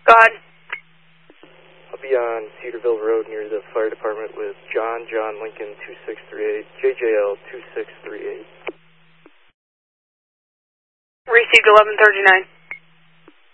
Go ahead. I'll be on Cedarville Road near the fire department with John Lincoln 2638, JJL 2638. Received 1139.